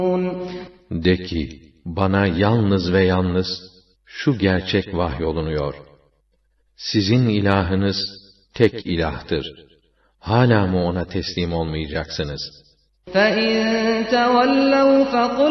De ki, bana yalnız ve yalnız şu gerçek vahyolunuyor: sizin ilahınız tek ilahtır. Hala mı ona teslim olmayacaksınız? فَاِنْ تَوَلَّوْا فَقُلْ